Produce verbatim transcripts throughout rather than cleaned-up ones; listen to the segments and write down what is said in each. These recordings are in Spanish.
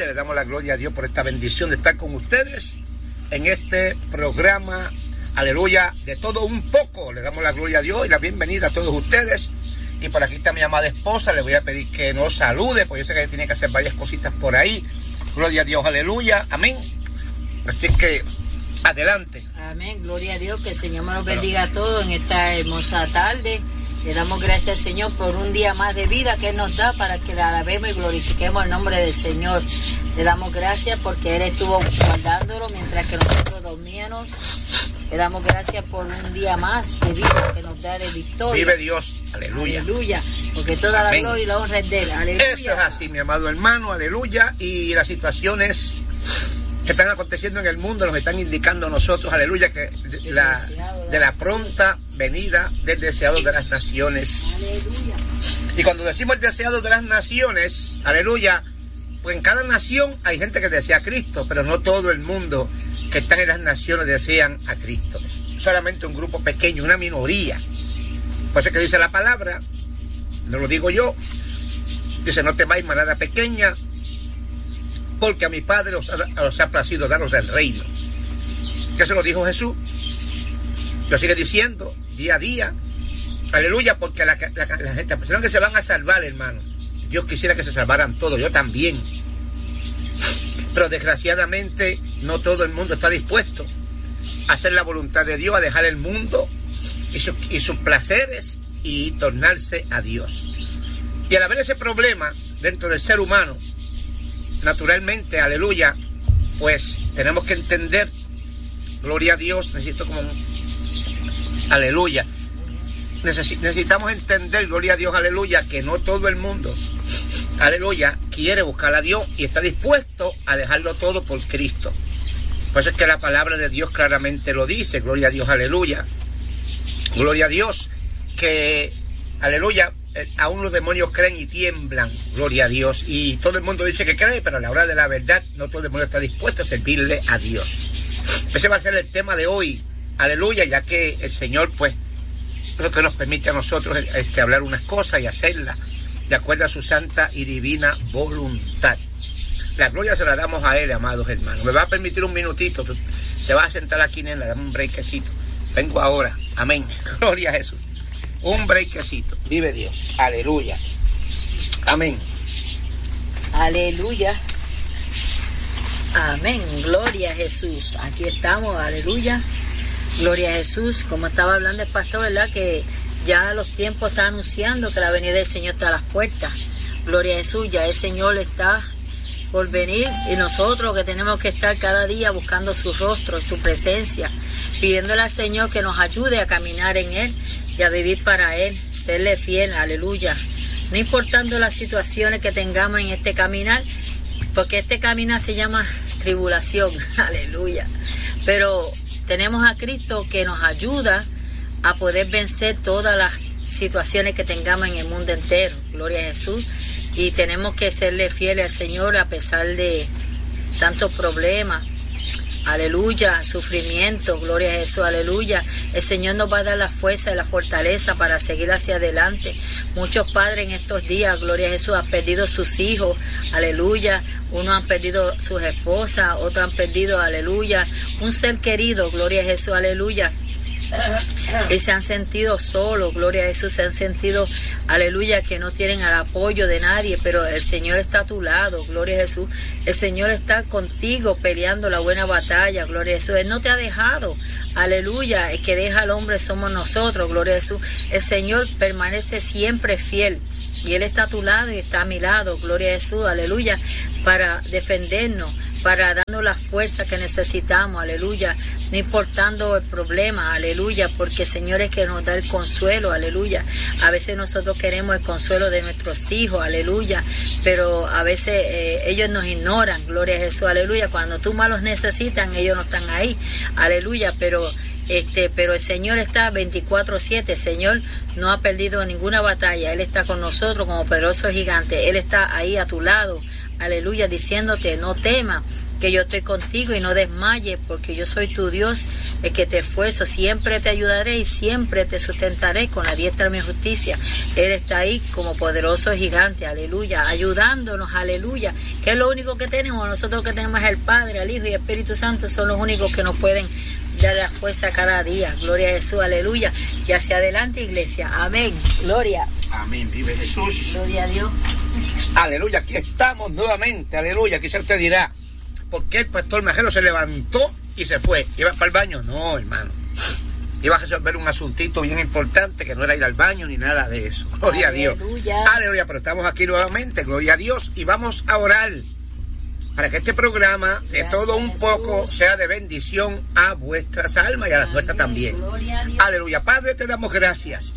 le damos la gloria a Dios por esta bendición de estar con ustedes en este programa, aleluya, de todo un poco. Le damos la gloria a Dios y la bienvenida a todos ustedes. Y por aquí está mi amada esposa, le voy a pedir que nos salude, porque yo sé que tiene que hacer varias cositas por ahí. Gloria a Dios, aleluya, amén. Así que, adelante. Amén, gloria a Dios, que el Señor me los bendiga a todos en esta hermosa tarde. Le damos gracias al Señor por un día más de vida que Él nos da para que le alabemos y glorifiquemos el nombre del Señor. Le damos gracias porque Él estuvo guardándolo mientras que nosotros dormíamos. Le damos gracias por un día más de vida que nos da de victoria. Vive Dios, aleluya. Aleluya, porque toda amén. La gloria y la honra es de Él. Aleluya. Eso es así, mi amado hermano, aleluya. Y las situaciones que están aconteciendo en el mundo nos están indicando a nosotros, aleluya, que de la, de la pronta venida del deseado de las naciones. Aleluya. Y cuando decimos el deseado de las naciones, aleluya, pues en cada nación hay gente que desea a Cristo, pero no todo el mundo que está en las naciones desean a Cristo. Solamente un grupo pequeño, una minoría. Por eso que dice la palabra, no lo digo yo, dice: no temáis manada pequeña, porque a mi Padre os ha, os ha placido daros el reino. ¿Qué se lo dijo Jesús? Lo sigue diciendo día a día, aleluya, porque la, la, la gente, las personas que se van a salvar, hermano, Dios quisiera que se salvaran todos, yo también. Pero desgraciadamente no todo el mundo está dispuesto a hacer la voluntad de Dios, a dejar el mundo y, su, y sus placeres y tornarse a Dios. Y al haber ese problema dentro del ser humano, naturalmente, aleluya, pues tenemos que entender, gloria a Dios, necesito como un, aleluya, necesitamos entender, gloria a Dios, aleluya, que no todo el mundo, aleluya, quiere buscar a Dios y está dispuesto a dejarlo todo por Cristo. Por eso es que la palabra de Dios claramente lo dice, gloria a Dios, aleluya, gloria a Dios, que, aleluya, aún los demonios creen y tiemblan, gloria a Dios, y todo el mundo dice que cree, pero a la hora de la verdad no todo el mundo está dispuesto a servirle a Dios. Ese va a ser el tema de hoy, aleluya, ya que el Señor pues es lo que nos permite a nosotros este, hablar unas cosas y hacerlas de acuerdo a su santa y divina voluntad. La gloria se la damos a Él, amados hermanos. Me va a permitir un minutito, tú te vas a sentar aquí, nena, dame un breakcito. Vengo ahora, amén, gloria a Jesús. Un breakcito, vive Dios, aleluya, amén. Aleluya, amén, gloria a Jesús. Aquí estamos, aleluya, gloria a Jesús. Como estaba hablando el pastor, ¿verdad? Que ya los tiempos están anunciando que la venida del Señor está a las puertas. Gloria a Jesús, ya el Señor está por venir y nosotros que tenemos que estar cada día buscando su rostro y su presencia, pidiéndole al Señor que nos ayude a caminar en Él y a vivir para Él, serle fiel, aleluya. No importando las situaciones que tengamos en este caminar, porque este caminar se llama tribulación, aleluya. Pero tenemos a Cristo que nos ayuda a poder vencer todas las situaciones que tengamos en el mundo entero, gloria a Jesús. Y tenemos que serle fieles al Señor a pesar de tantos problemas, aleluya, sufrimiento, gloria a Jesús, aleluya. El Señor nos va a dar la fuerza y la fortaleza para seguir hacia adelante. Muchos padres en estos días, gloria a Jesús, han perdido sus hijos, aleluya. Unos han perdido sus esposas, otros han perdido, aleluya, un ser querido, gloria a Jesús, aleluya. Y se han sentido solos, gloria a Jesús, se han sentido, aleluya, que no tienen el apoyo de nadie, pero el Señor está a tu lado, gloria a Jesús. El Señor está contigo peleando la buena batalla, gloria a Jesús. Él no te ha dejado, aleluya. El que deja al hombre somos nosotros, gloria a Jesús. El Señor permanece siempre fiel y Él está a tu lado y está a mi lado, gloria a Jesús, aleluya, para defendernos, para darnos la fuerza que necesitamos, aleluya, no importando el problema, aleluya, porque el Señor es que nos da el consuelo, aleluya. A veces nosotros queremos el consuelo de nuestros hijos, aleluya, pero a veces eh, ellos nos ignoran, gloria a Jesús, aleluya. Cuando tú más los necesitan, ellos no están ahí, aleluya, pero Este, pero el Señor está veinticuatro siete, el Señor no ha perdido ninguna batalla, Él está con nosotros como poderoso gigante, Él está ahí a tu lado, aleluya, diciéndote no temas, que yo estoy contigo y no desmayes, porque yo soy tu Dios, el que te esfuerzo, siempre te ayudaré y siempre te sustentaré con la diestra de mi justicia. Él está ahí como poderoso gigante, aleluya, ayudándonos, aleluya, que es lo único que tenemos. Nosotros que tenemos es el Padre, el Hijo y el Espíritu Santo, son los únicos que nos pueden dar la fuerza cada día. Gloria a Jesús, aleluya, y hacia adelante, iglesia, amén, gloria. Amén, vive Jesús. Gloria a Dios. Aleluya, aquí estamos nuevamente, aleluya. Quizá usted dirá, ¿por qué el pastor Majero se levantó y se fue? ¿Iba para el baño? No, hermano. Iba a resolver un asuntito bien importante, que no era ir al baño ni nada de eso. Gloria Aleluya. a Dios. Aleluya, pero estamos aquí nuevamente, gloria a Dios, y vamos a orar para que este programa, de Gracias, todo un Jesús. poco, sea de bendición a vuestras almas y a las Amén. nuestras también. Gloria a Dios. Aleluya. Padre, te damos gracias.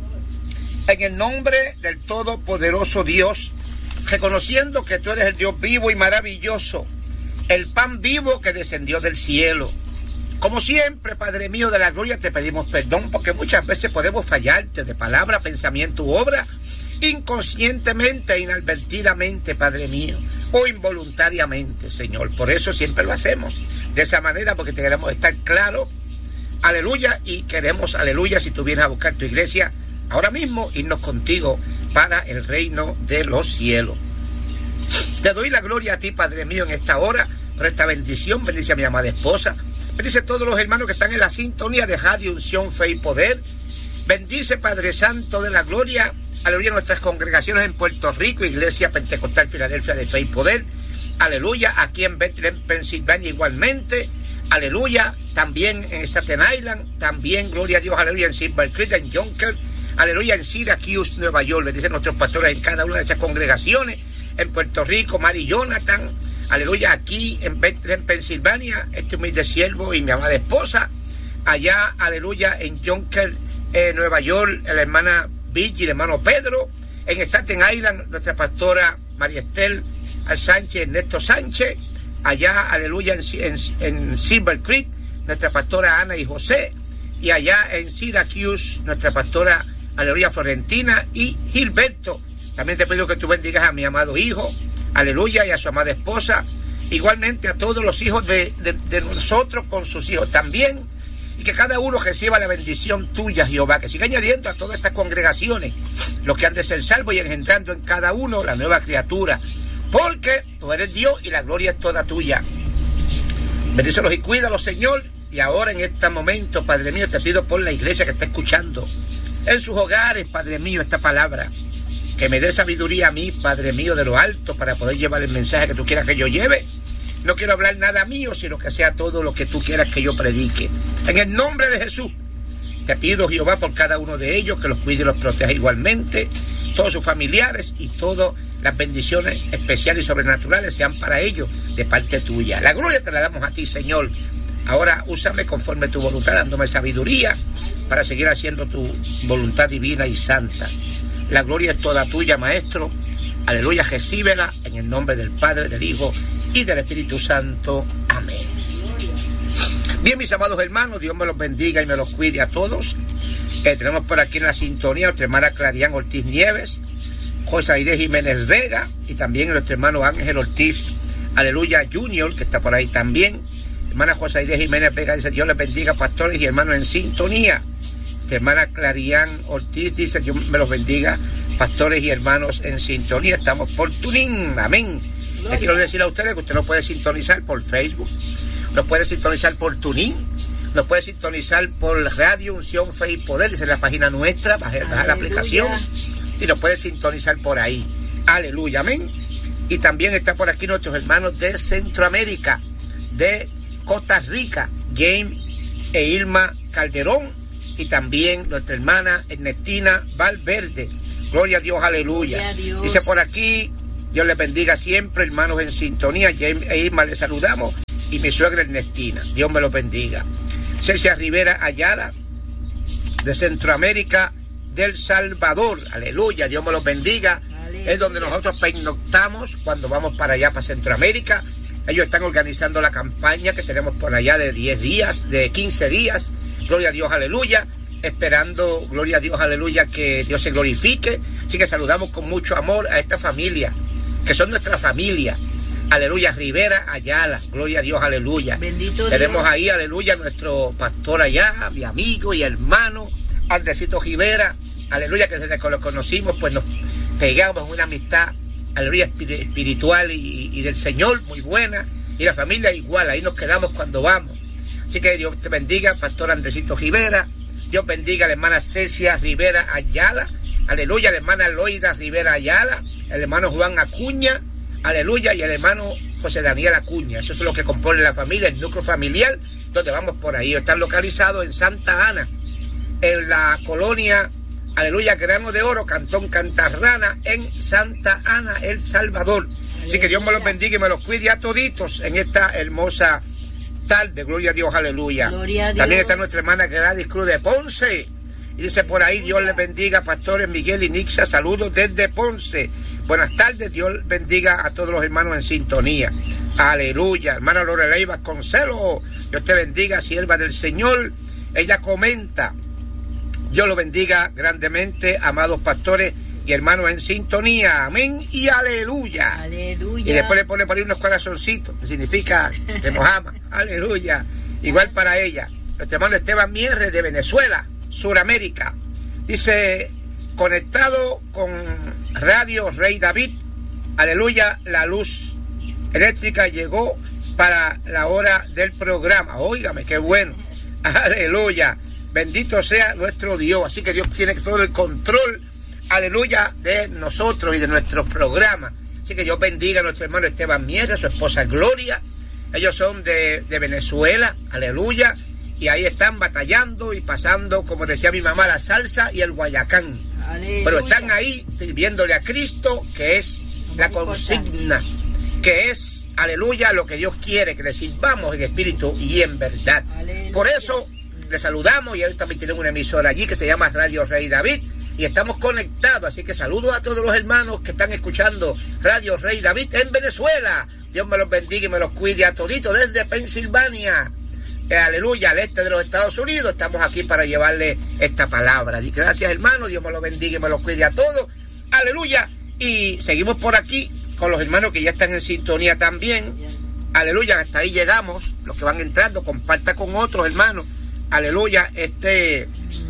En el nombre del Todopoderoso Dios, reconociendo que tú eres el Dios vivo y maravilloso, el pan vivo que descendió del cielo. Como siempre, Padre mío de la gloria, te pedimos perdón porque muchas veces podemos fallarte de palabra, pensamiento u obra, inconscientemente e inadvertidamente, Padre mío, o involuntariamente, Señor. Por eso siempre lo hacemos de esa manera, porque te queremos estar claros, aleluya, y queremos, aleluya, si tú vienes a buscar tu iglesia, ahora mismo irnos contigo para el reino de los cielos. Te doy la gloria a ti, Padre mío, en esta hora, por esta bendición. Bendice a mi amada esposa. Bendice a todos los hermanos que están en la sintonía de Radio Unción, Fe y Poder. Bendice, Padre Santo de la gloria, aleluya, nuestras congregaciones en Puerto Rico, Iglesia Pentecostal Filadelfia de Fe y Poder. Aleluya, aquí en Bethlehem, Pensilvania igualmente. Aleluya, también en Staten Island. También, gloria a Dios, aleluya, en Silver Creek, en Yonkers. Aleluya, en Syracuse, Nueva York. Le dicen nuestros pastores en cada una de esas congregaciones. En Puerto Rico, Mary Jonathan. Aleluya, aquí en Bethlehem, Pensilvania. Este humilde siervo y mi amada esposa. Allá, aleluya, en Yonkers, eh, Nueva York, la hermana Virgil, el hermano Pedro. En Staten Island, nuestra pastora María Estel Al Sánchez, Ernesto Sánchez. Allá, aleluya, en, en, en Silver Creek, nuestra pastora Ana y José. Y allá en Syracuse, nuestra pastora, aleluya, Florentina y Gilberto. También te pido que tú bendigas a mi amado hijo, aleluya, y a su amada esposa. Igualmente a todos los hijos de, de, de nosotros con sus hijos también. Y que cada uno reciba la bendición tuya, Jehová. Que siga añadiendo a todas estas congregaciones los que han de ser salvos y engendrando en cada uno la nueva criatura. Porque tú eres Dios y la gloria es toda tuya. Bendícelos y cuídalos, Señor. Y ahora en este momento, Padre mío, te pido por la iglesia que está escuchando en sus hogares, Padre mío, esta palabra. Que me dé sabiduría a mí, Padre mío, de lo alto, para poder llevar el mensaje que tú quieras que yo lleve. No quiero hablar nada mío, sino que sea todo lo que tú quieras que yo predique. En el nombre de Jesús, te pido, Jehová, por cada uno de ellos, que los cuide y los proteja igualmente, todos sus familiares y todas las bendiciones especiales y sobrenaturales sean para ellos de parte tuya. La gloria te la damos a ti, Señor. Ahora úsame conforme tu voluntad, dándome sabiduría para seguir haciendo tu voluntad divina y santa. La gloria es toda tuya, Maestro. Aleluya, recíbela en el nombre del Padre, del Hijo y del Espíritu Santo. Amén. Bien, mis amados hermanos, Dios me los bendiga y me los cuide a todos. Eh, tenemos por aquí en la sintonía a nuestra hermana Clarián Ortiz Nieves, José Aide Jiménez Vega y también a nuestro hermano Ángel Ortiz, aleluya, Junior, que está por ahí también. Hermana José Aide Jiménez Vega dice: Dios les bendiga, pastores y hermanos en sintonía. Nuestra hermana Clarián Ortiz dice: Dios me los bendiga, pastores y hermanos en sintonía. Estamos por TuneIn, amén. Les quiero decir a ustedes que usted nos puede sintonizar por Facebook, nos puede sintonizar por TuneIn, nos puede sintonizar por Radio Unción, Fe y Poder, dice la página nuestra, bajar la aplicación, y nos puede sintonizar por ahí. Aleluya, amén. Y también está por aquí nuestros hermanos de Centroamérica, de Costa Rica, James e Irma Calderón, y también nuestra hermana Ernestina Valverde. Gloria a Dios, aleluya. Gloria a Dios. Dice por aquí: Dios les bendiga siempre, hermanos en sintonía. James e Irma les saludamos, y mi suegra Ernestina. Dios me los bendiga. Cecia Rivera Ayala, de Centroamérica, del Salvador. Aleluya, Dios me los bendiga. Aleluya. Es donde nosotros pernoctamos cuando vamos para allá, para Centroamérica. Ellos están organizando la campaña que tenemos por allá de diez días, de quince días. Gloria a Dios, aleluya. Esperando, gloria a Dios, aleluya, que Dios se glorifique. Así que saludamos con mucho amor a esta familia, que son nuestra familia. aleluya, Rivera Ayala, gloria a Dios, aleluya. Bendito Tenemos Dios. ahí, aleluya, nuestro pastor allá, mi amigo y hermano, Andresito Rivera, aleluya, que desde que lo conocimos, pues nos pegamos en una amistad, aleluya, espiritual y, y del Señor, muy buena, y la familia igual, ahí nos quedamos cuando vamos. Así que Dios te bendiga, pastor Andresito Rivera, Dios bendiga a la hermana Cecia Rivera Ayala, aleluya, la hermana Loida Rivera Ayala, el hermano Juan Acuña, aleluya, y el hermano José Daniel Acuña. Eso es lo que compone la familia, el núcleo familiar, donde vamos por ahí. Están localizados en Santa Ana, en la colonia, aleluya, Grano de Oro, Cantón Cantarrana, en Santa Ana, El Salvador. Aleluya. Así que Dios me los bendiga y me los cuide a toditos en esta hermosa tarde. Gloria a Dios, aleluya. Gloria a Dios. También está nuestra hermana Gladys Cruz de Ponce. Y dice por ahí, Dios les bendiga, pastores Miguel y Nixa, saludos desde Ponce. Buenas tardes, Dios bendiga a todos los hermanos en sintonía. Aleluya. Hermana Lorelei Vasconcelos, Dios te bendiga, sierva del Señor. Ella comenta, Dios lo bendiga grandemente, amados pastores y hermanos en sintonía. Amén y aleluya. Aleluya. Y después le pone por ahí unos corazoncitos, que significa que nos ama. Aleluya. Igual para ella. Nuestro hermano Esteban Mierre de Venezuela, Suramérica. Dice, conectado con Radio Rey David, aleluya, la luz eléctrica llegó para la hora del programa. Óigame, qué bueno. Aleluya. Bendito sea nuestro Dios. Así que Dios tiene todo el control, aleluya, de nosotros y de nuestros programas. Así que Dios bendiga a nuestro hermano Esteban Mierre, su esposa Gloria. Ellos son de, de Venezuela, aleluya. Y ahí están batallando y pasando, como decía mi mamá, la salsa y el guayacán. Aleluya. Pero están ahí sirviéndole a Cristo, que es la consigna, que es, aleluya, lo que Dios quiere, que le sirvamos en espíritu y en verdad. Aleluya. Por eso le saludamos, y ellos también tienen una emisora allí que se llama Radio Rey David, y estamos conectados, así que saludos a todos los hermanos que están escuchando Radio Rey David en Venezuela. Dios me los bendiga y me los cuide a toditos desde Pensilvania. Aleluya, al este de los Estados Unidos. Estamos aquí para llevarle esta palabra. Y gracias, hermano. Dios me lo bendiga y me lo cuide a todos. Aleluya. Y seguimos por aquí con los hermanos que ya están en sintonía también. Aleluya, hasta ahí llegamos. Los que van entrando, comparta con otros hermanos. Aleluya, este,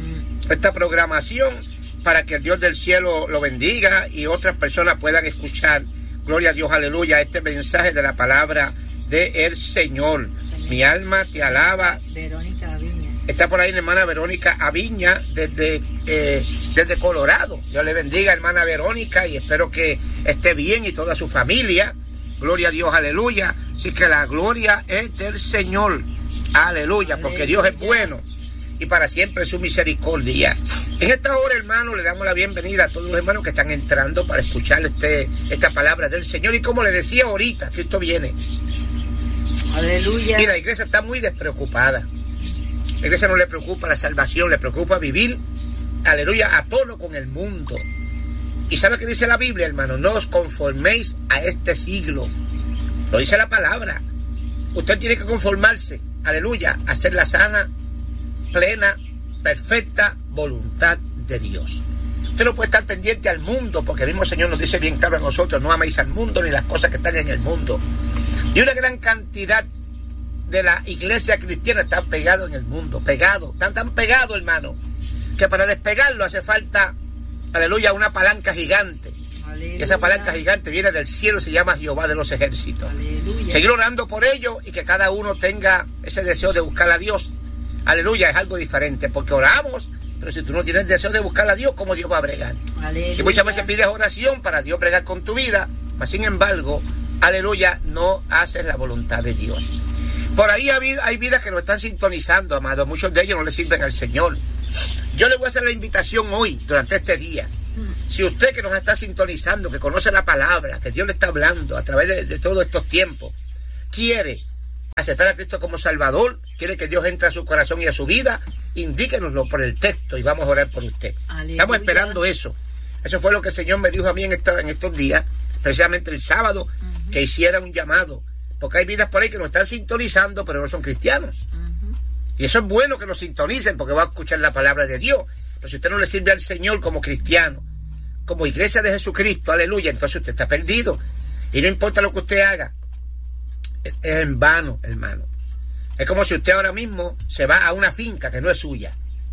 esta programación para que el Dios del cielo lo bendiga y otras personas puedan escuchar. Gloria a Dios, aleluya, este mensaje de la palabra del Señor. Mi alma te alaba. Verónica Aviña. Está por ahí la hermana Verónica Aviña desde, eh, desde Colorado. Dios le bendiga, hermana Verónica, y espero que esté bien y toda su familia. Gloria a Dios, aleluya. Así que la gloria es del Señor. Aleluya, porque Dios es bueno y para siempre su misericordia. En esta hora, hermano, le damos la bienvenida a todos los hermanos que están entrando para escuchar este, esta palabra del Señor. Y como le decía ahorita, Cristo viene. Aleluya. Y la iglesia está muy despreocupada. La iglesia no le preocupa la salvación, le preocupa vivir, aleluya, a tono con el mundo. ¿Y sabe qué dice la Biblia, hermano? No os conforméis a este siglo. Lo dice la palabra. Usted tiene que conformarse, aleluya, a hacer la sana, plena, perfecta voluntad de Dios. Usted no puede estar pendiente al mundo, porque el mismo Señor nos dice bien claro a nosotros, no améis al mundo ni las cosas que están en el mundo. Y una gran cantidad de la iglesia cristiana está pegado en el mundo, pegado, tan tan pegado, hermano, que para despegarlo hace falta, aleluya, una palanca gigante. Aleluya. Y esa palanca gigante viene del cielo y se llama Jehová de los ejércitos. Aleluya. Seguir orando por ello y que cada uno tenga ese deseo de buscar a Dios. Aleluya, es algo diferente, porque oramos, pero si tú no tienes el deseo de buscar a Dios, ¿cómo Dios va a bregar? Aleluya. Y muchas veces pides oración para Dios bregar con tu vida, mas sin embargo, aleluya, no haces la voluntad de Dios. Por ahí hay vidas que nos están sintonizando, amados. Muchos de ellos no le sirven al Señor. Yo le voy a hacer la invitación hoy, durante este día. Si usted que nos está sintonizando, que conoce la palabra, que Dios le está hablando a través de, de todos estos tiempos, quiere aceptar a Cristo como Salvador, quiere que Dios entre a su corazón y a su vida, indíquenoslo por el texto y vamos a orar por usted. Aleluya. Estamos esperando eso. Eso fue lo que el Señor me dijo a mí en, esta, en estos días, precisamente el sábado, uh-huh, que hiciera un llamado. Porque hay vidas por ahí que nos están sintonizando, pero no son cristianos. Uh-huh. Y eso es bueno que nos sintonicen, porque va a escuchar la palabra de Dios. Pero si usted no le sirve al Señor como cristiano, como iglesia de Jesucristo, aleluya, entonces usted está perdido. Y no importa lo que usted haga, es, es en vano, hermano. Es como si usted ahora mismo se va a una finca que no es suya.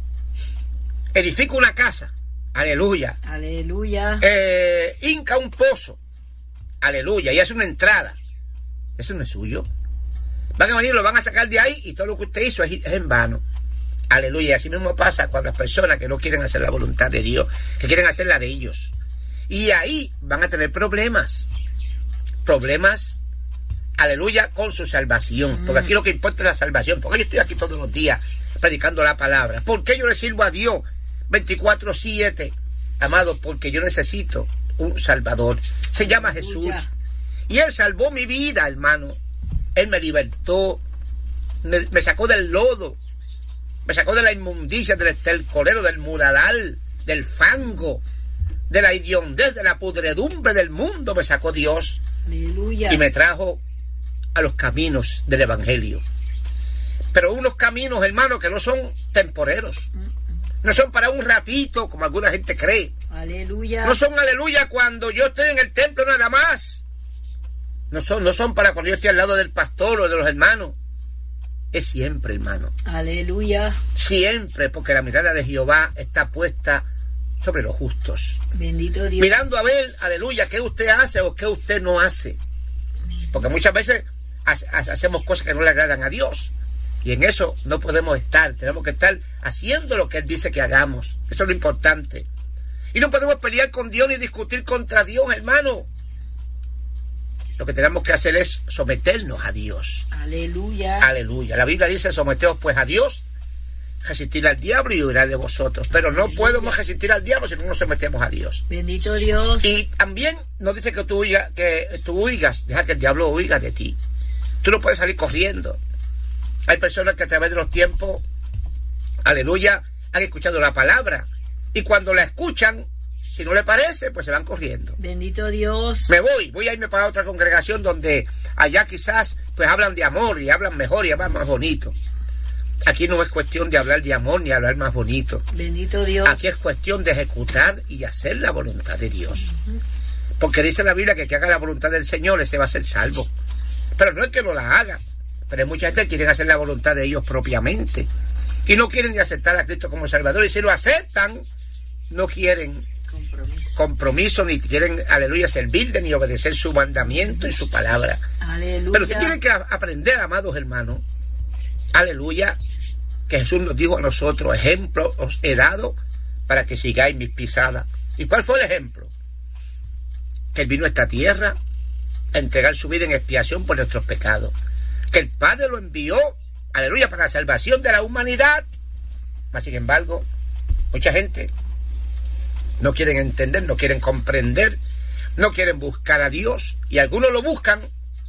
Edifica una casa. Aleluya. Aleluya. Eh, hinca un pozo. Aleluya. Y hace una entrada. Eso no es suyo. Van a venir, lo van a sacar de ahí y todo lo que usted hizo es, es en vano. Aleluya. Y así mismo pasa con las personas que no quieren hacer la voluntad de Dios, que quieren hacer la de ellos. Y ahí van a tener problemas. Problemas, aleluya, con su salvación. Porque aquí lo que importa es la salvación. Porque yo estoy aquí todos los días predicando la palabra. ¿Por qué yo le sirvo a Dios veinticuatro siete? Amado, porque yo necesito un Salvador. Se llama Jesús. Y Él salvó mi vida, hermano. Él me libertó. Me, me sacó del lodo. Me sacó de la inmundicia, del estercolero, del muladal, del fango, de la hediondez, de la pudredumbre del mundo. Me sacó Dios. Aleluya. Y me trajo a los caminos del Evangelio. Pero unos caminos, hermano, que no son temporeros. No son para un ratito, como alguna gente cree. Aleluya. No son aleluya cuando yo estoy en el templo nada más. No son, no son para cuando yo estoy al lado del pastor o de los hermanos. Es siempre, hermano. Aleluya. Siempre, porque la mirada de Jehová está puesta sobre los justos. Bendito Dios. Mirando a ver, aleluya, qué usted hace o qué usted no hace. Porque muchas veces hacemos cosas que no le agradan a Dios. Y en eso no podemos estar. Tenemos que estar haciendo lo que Él dice que hagamos. Eso es lo importante. Y no podemos pelear con Dios ni discutir contra Dios, hermano. Lo que tenemos que hacer es someternos a Dios. Aleluya. Aleluya. La Biblia dice, someteos pues a Dios, resistir al diablo y huirá de vosotros. Pero no Aleluya. podemos resistir al diablo si no nos sometemos a Dios. Bendito Dios. Y también nos dice que tú huigas, que tú huigas, deja que el diablo huiga de ti. Tú no puedes salir corriendo. Hay personas que a través de los tiempos, aleluya, han escuchado la palabra. Y cuando la escuchan, si no le parece, pues se van corriendo. Bendito Dios. Me voy, voy a irme para otra congregación donde allá quizás pues hablan de amor y hablan mejor y hablan más bonito. Aquí no es cuestión de hablar de amor ni hablar más bonito. Bendito Dios. Aquí es cuestión de ejecutar y hacer la voluntad de Dios. Uh-huh. Porque dice la Biblia que el que haga la voluntad del Señor, ese va a ser salvo. Pero no es que no la haga. Pero hay mucha gente que quiere hacer la voluntad de ellos propiamente. Y no quieren ni aceptar a Cristo como Salvador. Y si lo aceptan, no quieren compromiso, compromiso ni quieren, aleluya, servirle ni obedecer su mandamiento y su palabra. Aleluya. Pero usted tiene que aprender, amados hermanos, aleluya, que Jesús nos dijo a nosotros, ejemplo os he dado para que sigáis mis pisadas. ¿Y cuál fue el ejemplo? Que Él vino a esta tierra a entregar su vida en expiación por nuestros pecados. Que el Padre lo envió, aleluya, para la salvación de la humanidad. Mas sin embargo, mucha gente no quieren entender, no quieren comprender, no quieren buscar a Dios, y algunos lo buscan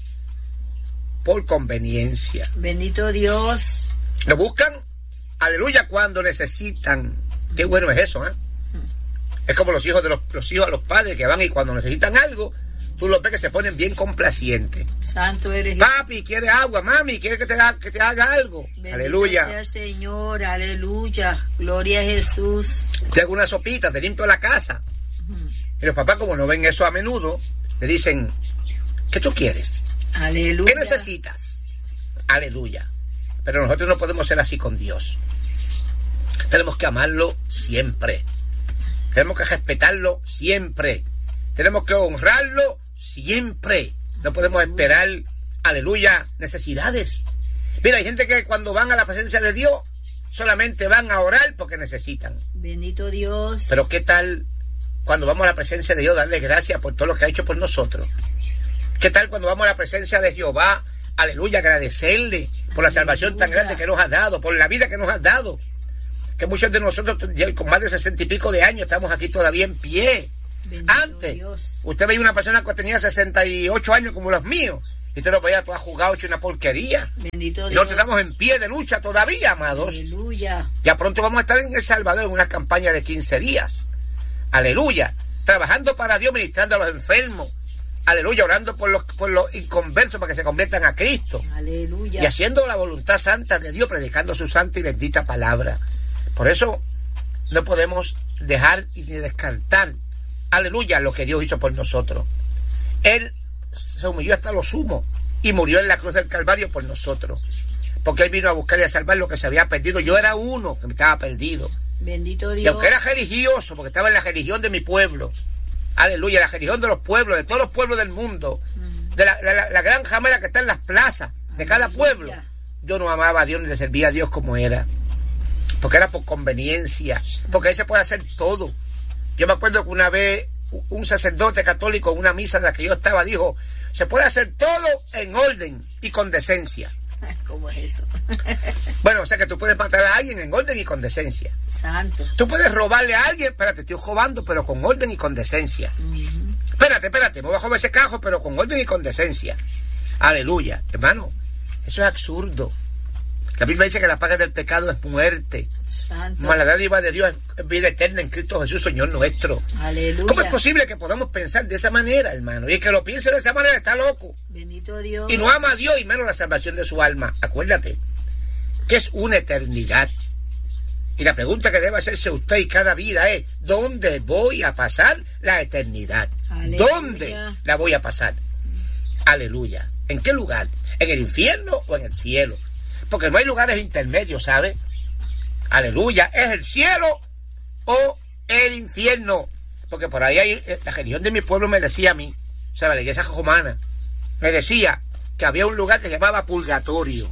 por conveniencia. Bendito Dios. Lo buscan, aleluya, cuando necesitan. Qué bueno es eso, ¿eh? Es como los hijos de los, los hijos de los padres que van y cuando necesitan algo, tú los ves que se ponen bien complacientes. Santo eres. Papi, quiere agua, mami, quiere que te, haga, que te haga algo. Bendito aleluya. sea el Señor, aleluya. Gloria a Jesús. Te hago una sopita, te limpio la casa. Uh-huh. Y los papás, como no ven eso a menudo, le dicen, ¿qué tú quieres? Aleluya. ¿Qué necesitas? Aleluya. Pero nosotros no podemos ser así con Dios. Tenemos que amarlo siempre. Tenemos que respetarlo siempre. Tenemos que honrarlo siempre. No podemos esperar, aleluya, necesidades. Mira, hay gente que cuando van a la presencia de Dios solamente van a orar porque necesitan. Bendito Dios. Pero ¿qué tal cuando vamos a la presencia de Dios darle gracias por todo lo que ha hecho por nosotros? ¿Qué tal cuando vamos a la presencia de Jehová, aleluya, agradecerle por la salvación aleluya. Tan grande que nos ha dado, por la vida que nos ha dado? Que muchos de nosotros con más de sesenta y pico de años estamos aquí todavía en pie. Bendito Antes, Dios. Usted veía una persona que tenía sesenta y ocho años como los míos, y usted lo veía todo jugado, hecho una porquería. Bendito y Dios. nosotros estamos en pie de lucha todavía, amados. Aleluya. Ya pronto vamos a estar en El Salvador en una campaña de quince días. Aleluya. Trabajando para Dios, ministrando a los enfermos. Aleluya. Orando por los, por los inconversos para que se conviertan a Cristo. Aleluya. Y haciendo la voluntad santa de Dios, predicando su santa y bendita palabra. Por eso no podemos dejar ni descartar, aleluya, lo que Dios hizo por nosotros. Él se humilló hasta lo sumo y murió en la cruz del Calvario por nosotros. Porque Él vino a buscar y a salvar lo que se había perdido. Yo era uno que estaba perdido. Bendito Dios. Y aunque era religioso, porque estaba en la religión de mi pueblo, aleluya, la religión de los pueblos, de todos los pueblos del mundo, mm. de la, la, la gran jamera que está en las plazas de aleluya. Cada pueblo, yo no amaba a Dios ni le servía a Dios como era. Porque era por conveniencia, porque ahí se puede hacer todo. Yo me acuerdo que una vez un sacerdote católico en una misa en la que yo estaba dijo, se puede hacer todo en orden y con decencia. ¿Cómo es eso? Bueno, o sea que tú puedes matar a alguien en orden y con decencia. Santo. Tú puedes robarle a alguien, espérate, estoy robando, pero con orden y con decencia. Uh-huh. Espérate, espérate, me voy a robar ese cajo, pero con orden y con decencia. Aleluya. Hermano, eso es absurdo. La Biblia dice que la paga del pecado es muerte. Santo. Mas la dádiva de Dios es vida eterna en Cristo Jesús, Señor nuestro. Aleluya. ¿Cómo es posible que podamos pensar de esa manera, hermano? Y el que lo piense de esa manera está loco. Bendito Dios. Y no ama a Dios y menos la salvación de su alma. Acuérdate que es una eternidad. Y la pregunta que debe hacerse usted y cada vida es, ¿dónde voy a pasar la eternidad? Aleluya. ¿Dónde la voy a pasar? Aleluya. ¿En qué lugar? ¿En el infierno o en el cielo? Porque no hay lugares intermedios, ¿sabe? Aleluya. ¿Es el cielo o el infierno? Porque por ahí hay, la religión de mi pueblo me decía a mí, o sea, la iglesia romana, me decía que había un lugar que se llamaba purgatorio.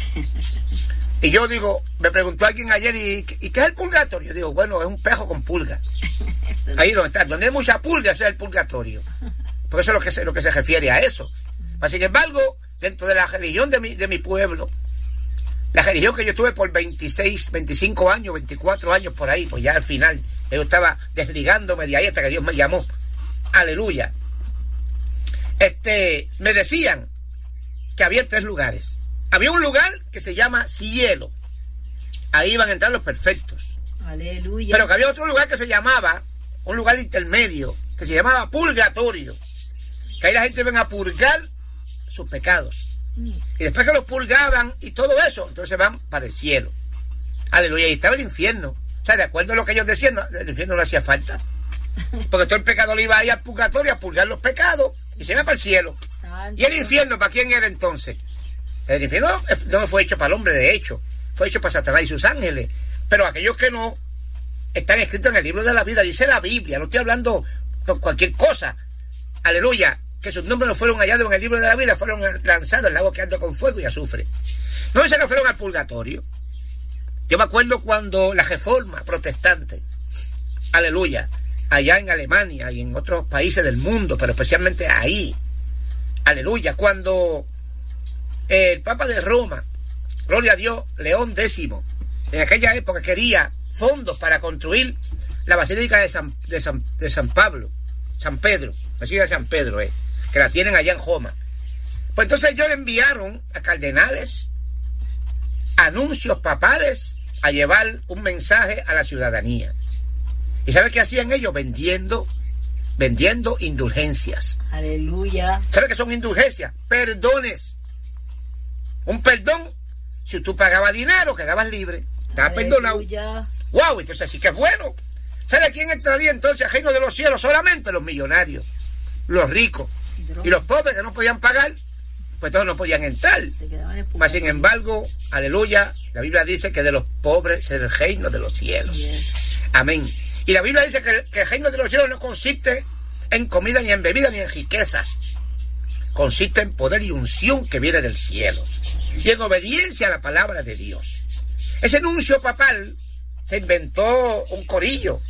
Y yo digo, me preguntó alguien ayer, ¿y, ¿y qué es el purgatorio? Yo digo, bueno, es un pejo con pulga. Ahí donde está, donde hay mucha pulga, ese es el purgatorio. Porque eso es lo que se, lo que se refiere a eso. Mas, sin embargo, dentro de la religión de mi, de mi pueblo, la religión que yo tuve por veintiséis, veinticinco años, veinticuatro años por ahí, pues ya al final yo estaba desligándome de ahí hasta que Dios me llamó. Aleluya. Este, me decían que había tres lugares. Había un lugar que se llama cielo. Ahí iban a entrar los perfectos. Aleluya. Pero que había otro lugar que se llamaba, un lugar intermedio, que se llamaba purgatorio. Que ahí la gente ven a purgar sus pecados. Y después que los purgaban y todo eso, entonces van para el cielo. Aleluya. Y estaba el infierno. O sea, de acuerdo a lo que ellos decían, el infierno no hacía falta. Porque todo el pecador iba ahí al purgatorio a purgar los pecados y se iba para el cielo. Santo. ¿Y el infierno para quién era entonces? El infierno no fue hecho para el hombre, de hecho. Fue hecho para Satanás y sus ángeles. Pero aquellos que no, están escritos en el libro de la vida. Dice la Biblia, no estoy hablando con cualquier cosa. Aleluya. Que sus nombres no fueron hallados en el libro de la vida, fueron lanzados en el lago que anda con fuego y azufre. No dice que fueron al purgatorio. Yo me acuerdo cuando la reforma protestante, aleluya, allá en Alemania y en otros países del mundo, pero especialmente ahí, aleluya, cuando el Papa de Roma, gloria a Dios, León décimo, en aquella época quería fondos para construir la Basílica de San, de San, de San Pablo, San Pedro, Basílica de San Pedro, eh, que la tienen allá en Roma. Pues entonces ellos le enviaron a cardenales anuncios papales a llevar un mensaje a la ciudadanía. ¿Y sabe qué hacían ellos? Vendiendo, vendiendo indulgencias. Aleluya. ¿Sabe qué son indulgencias? Perdones. Un perdón, si tú pagabas dinero, quedabas libre. Estabas perdonado. Wow, entonces sí que es bueno. ¿Sabe quién entraría entonces al reino de los cielos? Solamente los millonarios, los ricos. Y los pobres que no podían pagar, pues todos no podían entrar. Mas sin embargo, aleluya, la Biblia dice que de los pobres es el reino de los cielos. Yes. Amén. Y la Biblia dice que, que el reino de los cielos no consiste en comida, ni en bebida, ni en riquezas. Consiste en poder y unción que viene del cielo. Y en obediencia a la palabra de Dios. Ese nuncio papal se inventó un corillo.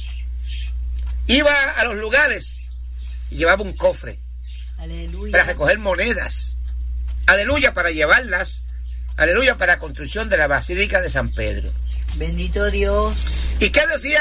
Iba a los lugares y llevaba un cofre. Aleluya. Para recoger monedas. Aleluya, para llevarlas. Aleluya, para la construcción de la Basílica de San Pedro. Bendito Dios. ¿Y qué decía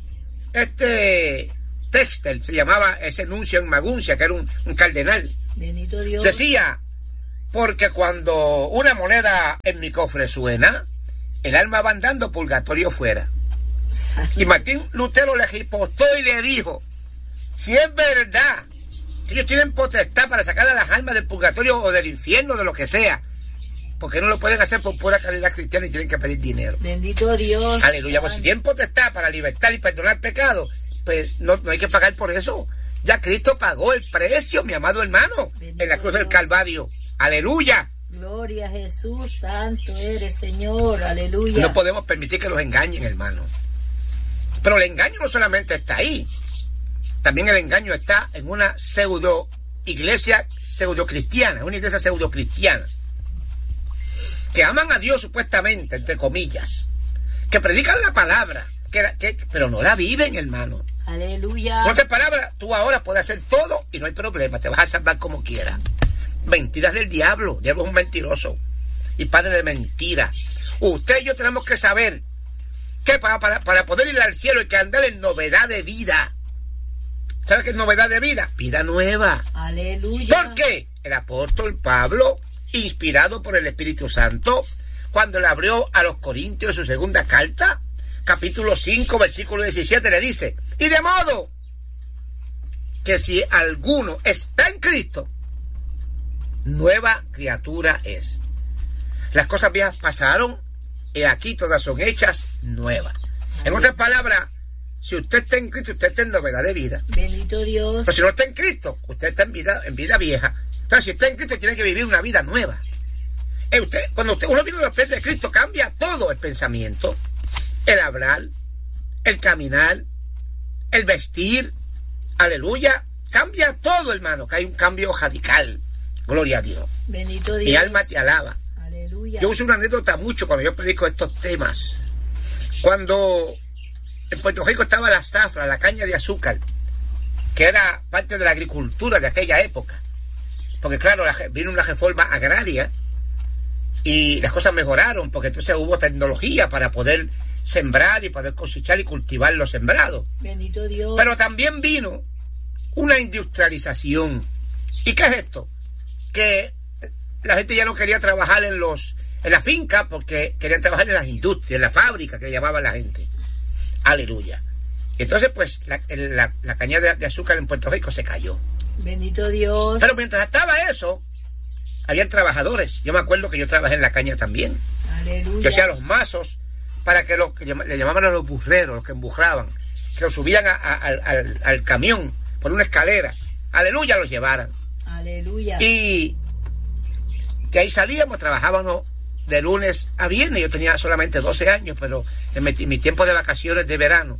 este Textel? Se llamaba ese nuncio en Maguncia, que era un, un cardenal. Bendito Dios. Decía, porque cuando una moneda en mi cofre suena, el alma va andando purgatorio fuera. Y Martín Lutero le ripostó y le dijo, si es verdad que ellos tienen potestad para sacar a las almas del purgatorio o del infierno, de lo que sea, porque no lo pueden hacer por pura caridad cristiana y tienen que pedir dinero. Bendito Dios. Aleluya. Pues si tienen potestad para libertar y perdonar pecados, pues no, no hay que pagar por eso. Ya Cristo pagó el precio, mi amado hermano, bendito en la cruz Dios. Del Calvario. Aleluya. Gloria a Jesús, santo eres, Señor, aleluya. No podemos permitir que los engañen, hermano. Pero el engaño no solamente está ahí, también el engaño está en una pseudo iglesia pseudo cristiana, una iglesia pseudo cristiana, que aman a Dios supuestamente, entre comillas, que predican la palabra, que, que, pero no la viven, hermano. Aleluya. En otras palabras, tú ahora puedes hacer todo y no hay problema, te vas a salvar como quieras. Mentiras del diablo, el diablo es un mentiroso y padre de mentiras. Usted y yo tenemos que saber que para, para, para poder ir al cielo hay que andar en novedad de vida. ¿Sabes qué es novedad de vida? Vida nueva. Aleluya. ¿Por qué? El apóstol Pablo, inspirado por el Espíritu Santo, cuando le abrió a los Corintios su segunda carta, capítulo cinco, versículo diecisiete, le dice: y de modo que si alguno está en Cristo, nueva criatura es. Las cosas viejas pasaron y aquí todas son hechas nuevas. En otras palabras, si usted está en Cristo, usted está en novedad de vida. Bendito Dios. Pero si no está en Cristo, usted está en vida, en vida vieja. Entonces, si está en Cristo, tiene que vivir una vida nueva. Eh, usted, cuando usted, uno viene a los pies de Cristo, cambia todo: el pensamiento, el hablar, el caminar, el vestir. Aleluya. Cambia todo, hermano, que hay un cambio radical. Gloria a Dios. Bendito Dios. Mi alma te alaba. Aleluya. Yo uso una anécdota mucho cuando yo predico estos temas. Cuando en Puerto Rico estaba la zafra, la caña de azúcar, que era parte de la agricultura de aquella época. Porque claro, la, vino una reforma agraria y las cosas mejoraron, porque entonces hubo tecnología para poder sembrar y poder cosechar y cultivar los sembrados. Bendito Dios. Pero también vino una industrialización. ¿Y qué es esto? Que la gente ya no quería trabajar en los en la finca, porque querían trabajar en las industrias, en la fábrica, que llamaban la gente. Aleluya. Entonces, pues, la, la, la caña de, de azúcar en Puerto Rico se cayó. Bendito Dios. Pero mientras estaba eso, habían trabajadores. Yo me acuerdo que yo trabajé en la caña también. Aleluya. Yo hacía los mazos para que los que le llamaban a los burreros, los que emburraban, que los subían a, a, al, al, al camión por una escalera. Aleluya, los llevaran. Aleluya. Y de ahí salíamos, trabajábamos de lunes a viernes. Yo tenía solamente doce años, pero en mi, en mi tiempo de vacaciones de verano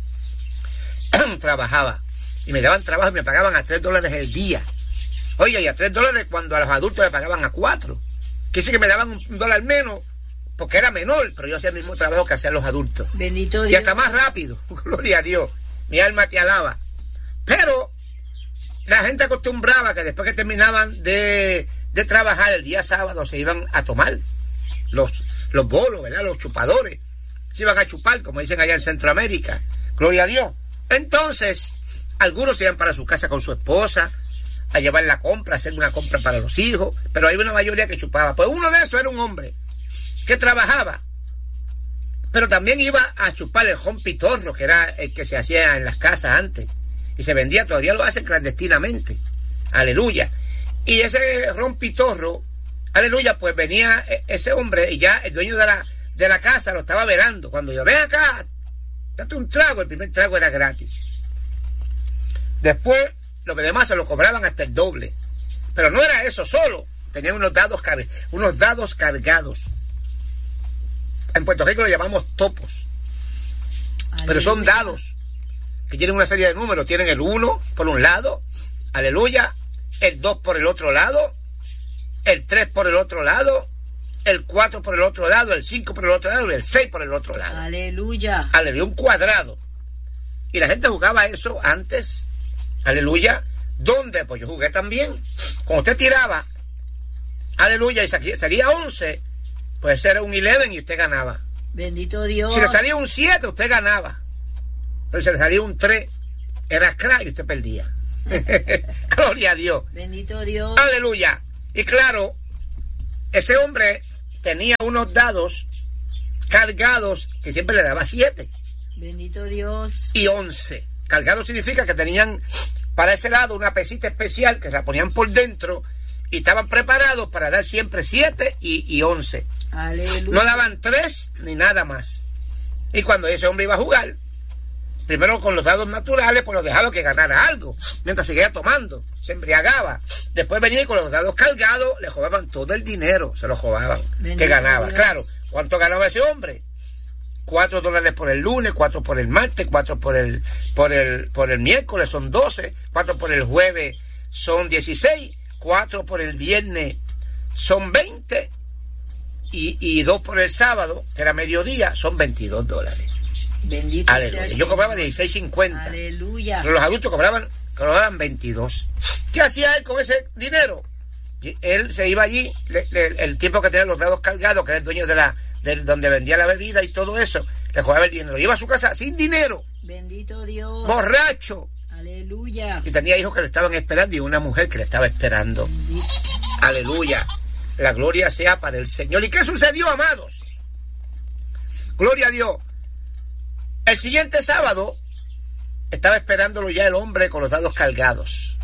trabajaba. Y me daban trabajo y me pagaban a tres dólares el día. Oye, y a tres dólares cuando a los adultos me pagaban a cuatro. Que dice que me daban un dólar menos porque era menor, pero yo hacía el mismo trabajo que hacían los adultos. Bendito Dios. Y hasta más rápido. Gloria a Dios. Mi alma te alaba. Pero la gente acostumbraba que después que terminaban de, de trabajar el día sábado se iban a tomar los, los bolos, ¿verdad? Los chupadores. Se iban a chupar, como dicen allá en Centroamérica. Gloria a Dios. Entonces, algunos se iban para su casa con su esposa a llevar la compra, a hacer una compra para los hijos, pero hay una mayoría que chupaba. Pues uno de esos era un hombre que trabajaba, pero también iba a chupar el ron pitorro, que era el que se hacía en las casas antes, y se vendía, todavía lo hacen clandestinamente. Aleluya. Y ese ron pitorro, aleluya, pues venía ese hombre y ya el dueño de la, de la casa lo estaba velando. Cuando yo, ven acá, date un trago, el primer trago era gratis. Después, lo que demás se lo cobraban hasta el doble. Pero no era eso solo. Tenían unos dados, car unos dados cargados. En Puerto Rico lo llamamos topos. Aleluya. Pero son dados que tienen una serie de números. Tienen el uno por un lado, aleluya, el dos por el otro lado, el tres por el otro lado, el cuatro por el otro lado, el cinco por el otro lado y el seis por el otro lado. Aleluya. Aleluya, un cuadrado. Y la gente jugaba eso antes. Aleluya. ¿Dónde? Pues yo jugué también. Cuando usted tiraba, aleluya, y salía once, pues ese era un once y usted ganaba. Bendito Dios. Si le salía un siete, usted ganaba. Pero si le salía un tres, era crack y usted perdía. Gloria a Dios. Bendito Dios. Aleluya. Y claro, ese hombre tenía unos dados cargados que siempre le daba siete. Bendito Dios. Y once. Cargado significa que tenían para ese lado una pesita especial que la ponían por dentro y estaban preparados para dar siempre siete y, y once. Aleluya. No daban tres ni nada más. Y cuando ese hombre iba a jugar, primero con los dados naturales, pues lo dejaba que ganara algo, mientras seguía tomando, se embriagaba. Después venía y con los dados cargados, le jodaban todo el dinero, se lo jodaban, Bendito que ganaba. Dios. Claro, ¿cuánto ganaba ese hombre? Cuatro dólares por el lunes, cuatro por el martes, cuatro por el, por el, por el miércoles, son doce, cuatro por el jueves son dieciséis, cuatro por el viernes son veinte, y, y dos por el sábado, que era mediodía, son veintidós dólares. Bendito Aleluya. sea. Yo cobraba dieciséis cincuenta. Aleluya. Pero los adultos cobraban, cobraban veintidós. ¿Qué hacía él con ese dinero? Él se iba allí, le, le, el tiempo que tenía los dados cargados, que era el dueño de la, de donde vendía la bebida y todo eso, le cobraba el dinero. Iba a su casa sin dinero. Bendito Dios. Borracho. Aleluya. Y tenía hijos que le estaban esperando y una mujer que le estaba esperando. Bendito. Aleluya. La gloria sea para el Señor. ¿Y qué sucedió, amados? Gloria a Dios. El siguiente sábado estaba esperándolo ya el hombre con los dados cargados.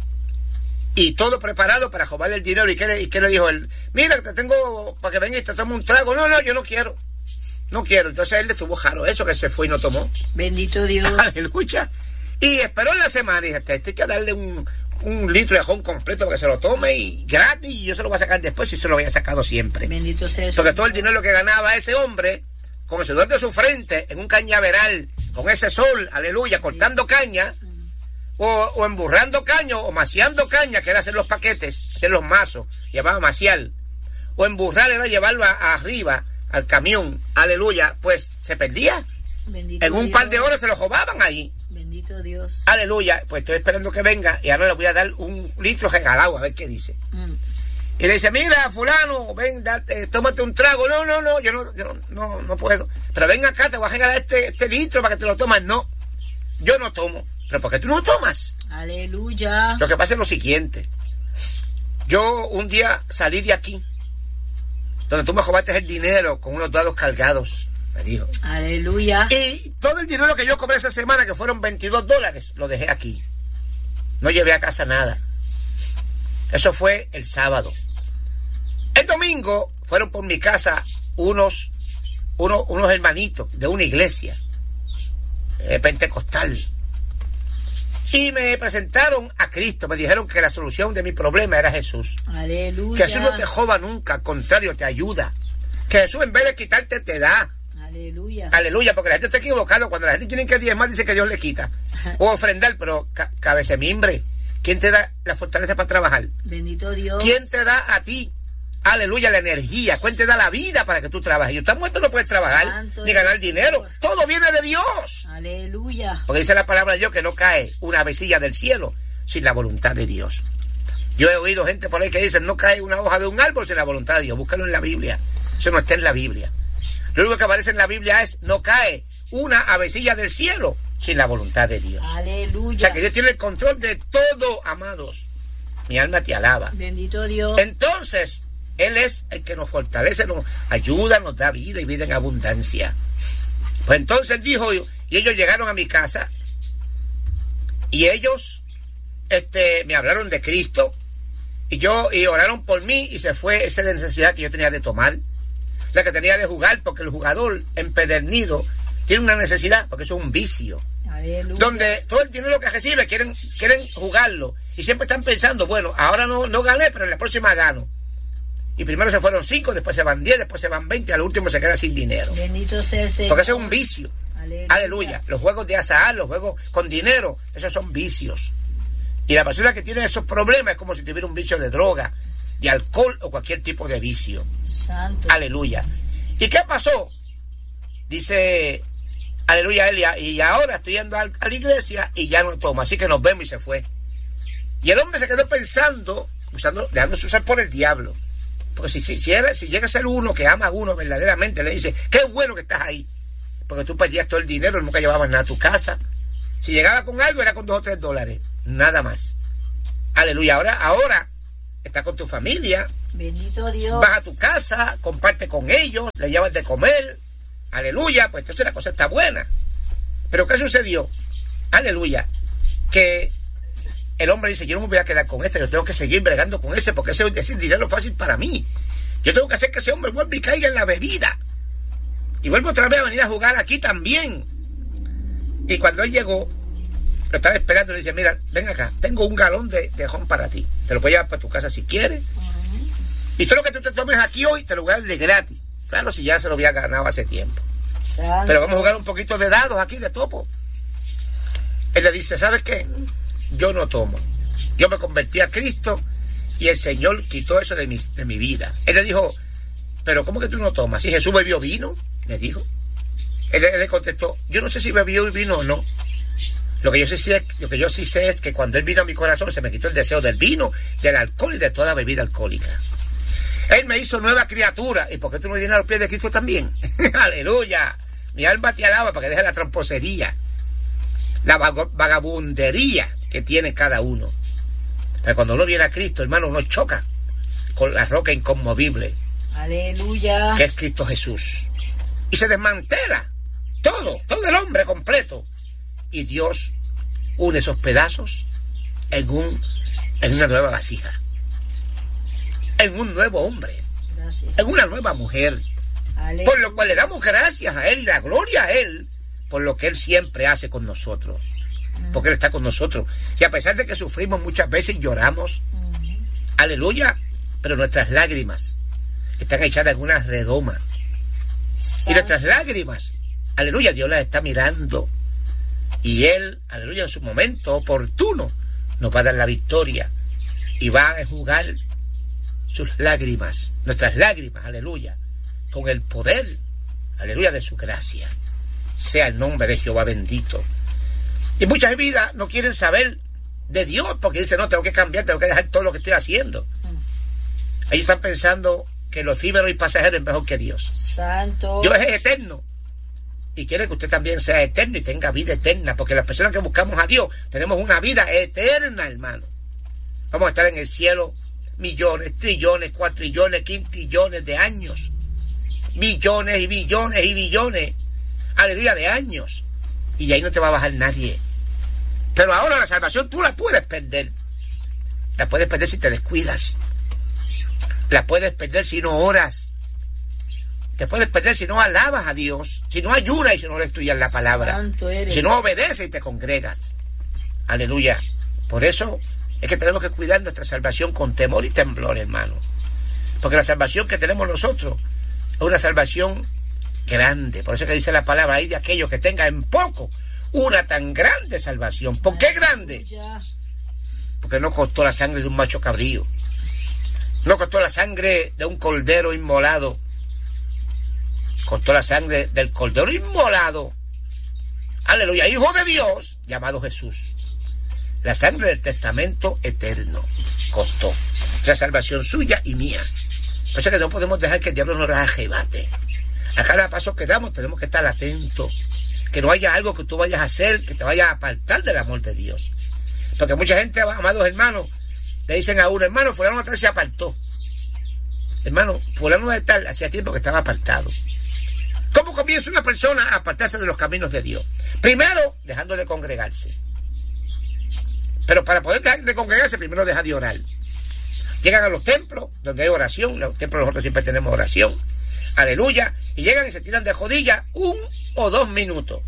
Y todo preparado para robarle el dinero. ¿Y qué le, y qué le dijo él? Mira, te tengo para que venga y te tome un trago. No, no, yo no quiero. No quiero. Entonces él le estuvo jaro eso, que se fue y no tomó. Bendito Dios. Aleluya. Y esperó en la semana y dice, este hay que darle un, un litro de jón completo para que se lo tome y gratis. Y yo se lo voy a sacar después, si se lo había sacado siempre. Bendito sea el Porque Señor. todo el dinero que ganaba ese hombre, con el sudor de su frente, en un cañaveral, con ese sol, aleluya, cortando caña, o, o emburrando caño, o maciando caña, que era hacer los paquetes, hacer los mazos, llamaba maciar, o emburrar era llevarlo a, a arriba, al camión, aleluya, pues se perdía. Bendito en un Dios. par de horas se lo robaban ahí. Bendito Dios. Aleluya, pues estoy esperando que venga y ahora le voy a dar un litro regalado, a ver qué dice. Mm. Y le dice, mira, fulano, ven, date, tómate un trago. No, no, no, yo no, yo no, no, no puedo. Pero ven acá, te voy a regalar este, este litro para que te lo tomas. No, yo no tomo. ¿Pero por qué tú no tomas? Aleluya. Lo que pasa es lo siguiente. Yo un día salí de aquí, donde tú me robaste el dinero con unos dados cargados, me dijo. Aleluya. Y todo el dinero que yo cobré esa semana, que fueron veintidós dólares, lo dejé aquí. No llevé a casa nada. Eso fue el sábado. El domingo fueron por mi casa unos, unos, unos hermanitos de una iglesia eh, pentecostal. Y me presentaron a Cristo. Me dijeron que la solución de mi problema era Jesús. Aleluya. Que Jesús no te joda nunca, al contrario, te ayuda. Que Jesús en vez de quitarte te da. Aleluya. Aleluya, porque la gente está equivocada. Cuando la gente tiene que diezmar, dice que Dios le quita. O ofrendar, pero ca cabecemimbre. ¿Quién te da la fortaleza para trabajar? Bendito Dios. ¿Quién te da a ti, aleluya, la energía? ¿Quién te da la vida para que tú trabajes? Y estás muerto, no puedes trabajar, Santo ni ganar Dios. dinero. Todo viene de Dios. Aleluya. Porque dice la palabra de Dios que no cae una avecilla del cielo sin la voluntad de Dios. Yo he oído gente por ahí que dicen, no cae una hoja de un árbol sin la voluntad de Dios. Búscalo en la Biblia. Eso no está en la Biblia. Lo único que aparece en la Biblia es, no cae una avecilla del cielo sin la voluntad de Dios. Aleluya. O sea, que Dios tiene el control de todo, amados. Mi alma te alaba. Bendito Dios. Entonces, Él es el que nos fortalece, nos ayuda, nos da vida y vida en abundancia. Pues entonces dijo, y ellos llegaron a mi casa y ellos este, me hablaron de Cristo y yo y oraron por mí y se fue esa necesidad que yo tenía de tomar, la que tenía de jugar, porque el jugador empedernido tiene una necesidad, porque eso es un vicio. Aleluya. Donde todo el dinero que recibe quieren, quieren jugarlo y siempre están pensando, bueno, ahora no, no gané, pero en la próxima gano. Y primero se fueron cinco, después se van diez, después se van veinte, y al último se queda sin dinero. Bendito sea el Señor. Porque eso es un vicio. Aleluya. Aleluya. Los juegos de azar, los juegos con dinero, esos son vicios. Y la persona que tiene esos problemas es como si tuviera un vicio de droga, de alcohol o cualquier tipo de vicio. Santo. Aleluya. ¿Y qué pasó? Dice, aleluya, Elia, y ahora estoy yendo a la iglesia y ya no tomo, así que nos vemos, y se fue. Y el hombre se quedó pensando, usando, dejándose usar por el diablo. Porque si, si, si, era, si llega a ser uno que ama a uno verdaderamente, le dice, qué bueno que estás ahí, porque tú perdías todo el dinero, nunca llevabas nada a tu casa. Si llegaba con algo era con dos o tres dólares, nada más. Aleluya. Ahora, ahora está con tu familia. Bendito Dios. Vas a tu casa, comparte con ellos, le llevas de comer. Aleluya. Pues entonces la cosa está buena. Pero ¿qué sucedió? Aleluya. Que el hombre dice, yo no me voy a quedar con este, yo tengo que seguir bregando con ese, porque ese es el dinero fácil para mí. Yo tengo que hacer que ese hombre vuelva y caiga en la bebida. Y vuelvo otra vez a venir a jugar aquí también. Y cuando él llegó, lo estaba esperando y le dice, mira, ven acá, tengo un galón de, de ron para ti. Te lo puedes llevar para tu casa si quieres. Uh-huh. Y todo lo que tú te tomes aquí hoy, te lo voy a dar de gratis. Claro, si ya se lo había ganado hace tiempo. Santo. Pero vamos a jugar un poquito de dados aquí, de topo. Él le dice, ¿sabes qué? Yo no tomo. Yo me convertí a Cristo y el Señor quitó eso de mi, de mi vida. Él le dijo, ¿pero cómo que tú no tomas? ¿Si Jesús bebió vino? Le dijo. Él, él le contestó, yo no sé si bebió vino o no. Lo que, yo sí sé, lo que yo sí sé es que cuando Él vino a mi corazón se me quitó el deseo del vino, del alcohol y de toda bebida alcohólica. Él me hizo nueva criatura. ¿Y por qué tú no vienes a los pies de Cristo también? ¡Aleluya! Mi alma te alaba para que dejes la tramposería, la vagabundería que tiene cada uno. Pero cuando uno viene a Cristo, hermano, uno choca con la roca inconmovible. ¡Aleluya! Que es Cristo Jesús. Y se desmantela todo, todo el hombre completo. Y Dios une esos pedazos en un en una nueva vasija, en un nuevo hombre, gracias. En una nueva mujer. Aleluya. Por lo cual le damos gracias a Él y la gloria a Él por lo que Él siempre hace con nosotros, uh-huh. Porque Él está con nosotros. Y a pesar de que sufrimos muchas veces y lloramos, uh-huh. Aleluya, pero nuestras lágrimas están echadas en una redoma. Sí. Y nuestras lágrimas, aleluya, Dios las está mirando. Y Él, aleluya, en su momento oportuno, nos va a dar la victoria. Y va a enjugar sus lágrimas, nuestras lágrimas, aleluya, con el poder, aleluya, de su gracia. Sea el nombre de Jehová bendito. Y muchas vidas no quieren saber de Dios porque dicen, no, tengo que cambiar, tengo que dejar todo lo que estoy haciendo. Ellos están pensando que lo efímero y pasajero es mejor que Dios. Santo. Dios es eterno. Y quiere que usted también sea eterno y tenga vida eterna, porque las personas que buscamos a Dios tenemos una vida eterna, hermano. Vamos a estar en el cielo millones, trillones, cuatrillones, quintillones de años, billones y billones y billones, aleluya, de años, y ahí no te va a bajar nadie. Pero ahora la salvación tú la puedes perder, la puedes perder si te descuidas, la puedes perder si no oras, te puedes perder si no alabas a Dios, si no ayunas y si no le estudias la palabra, si no obedeces y te congregas. Aleluya. Por eso es que tenemos que cuidar nuestra salvación con temor y temblor, hermano. Porque la salvación que tenemos nosotros es una salvación grande. Por eso que dice la palabra, hay de aquellos que tengan en poco una tan grande salvación. ¿Por qué grande? Porque no costó la sangre de un macho cabrío, no costó la sangre de un cordero inmolado, costó la sangre del cordero inmolado, aleluya, Hijo de Dios, llamado Jesús. La sangre del testamento eterno costó la salvación suya y mía. Por eso que no podemos dejar que el diablo nos arrebate. A cada paso que damos tenemos que estar atentos, que no haya algo que tú vayas a hacer que te vaya a apartar del amor de Dios. Porque mucha gente, amados hermanos, le dicen a uno, hermano, fulano de tal se apartó. Hermano, fulano de tal hacía tiempo que estaba apartado. ¿Cómo comienza una persona a apartarse de los caminos de Dios? Primero, dejando de congregarse. Pero para poder dejar de congregarse, primero deja de orar. Llegan a los templos donde hay oración. En los templos nosotros siempre tenemos oración. Aleluya. Y llegan y se tiran de rodillas un o dos minutos.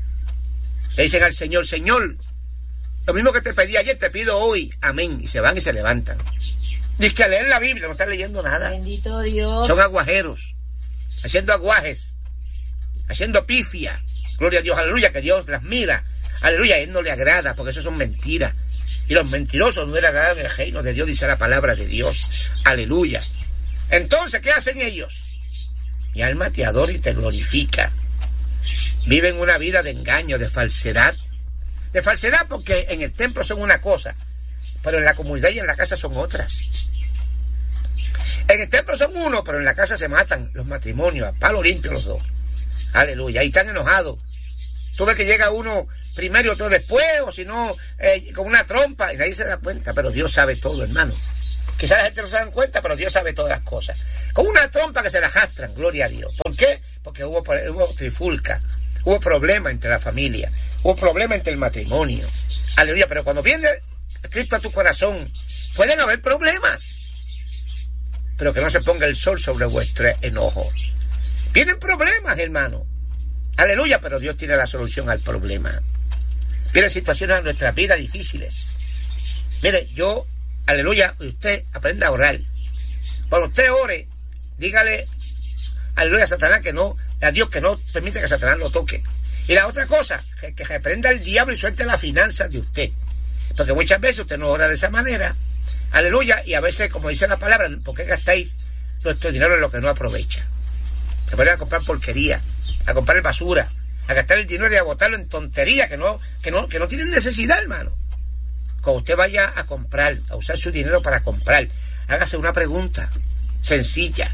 Le dicen al Señor, Señor, lo mismo que te pedí ayer, te pido hoy. Amén. Y se van y se levantan. Dice que a leer la Biblia, no están leyendo nada. Bendito Dios. Son aguajeros, haciendo aguajes, haciendo pifia. Gloria a Dios, aleluya, que Dios las mira. Aleluya, a Él no le agrada, porque eso son mentiras. Y los mentirosos no le agradan el reino de Dios, dice la palabra de Dios. Aleluya. Entonces, ¿qué hacen ellos? Mi alma te adora y te glorifica. Viven una vida de engaño, de falsedad. De falsedad porque en el templo son una cosa, pero en la comunidad y en la casa son otras. En el templo son uno, pero en la casa se matan los matrimonios, a palo limpio los dos. Aleluya, ahí están enojados. Tú ves que llega uno primero y otro después, o si no, eh, con una trompa, y nadie se da cuenta, pero Dios sabe todo, hermano. Quizás la gente no se da cuenta, pero Dios sabe todas las cosas. Con una trompa que se la arrastran, gloria a Dios. ¿Por qué? Porque hubo, hubo trifulca, hubo problema entre la familia, hubo problema entre el matrimonio. Aleluya, pero cuando viene Cristo a tu corazón, pueden haber problemas, pero que no se ponga el sol sobre vuestro enojo. Vienen problemas, hermano. Aleluya, pero Dios tiene la solución al problema. Vienen situaciones en nuestras vidas difíciles. Mire, yo, aleluya, usted aprenda a orar. Cuando usted ore, dígale, aleluya, a Satanás que no, a Dios que no permite que Satanás lo toque. Y la otra cosa, que, que reprenda al diablo y suelte las finanzas de usted. Porque muchas veces usted no ora de esa manera, aleluya, y a veces, como dice la palabra, ¿por qué gastáis nuestro dinero en lo que no aprovecha? Se puede a comprar porquería, a comprar basura, a gastar el dinero y a botarlo en tontería que no, que no, que no tienen necesidad, hermano. Cuando usted vaya a comprar, a usar su dinero para comprar, hágase una pregunta sencilla.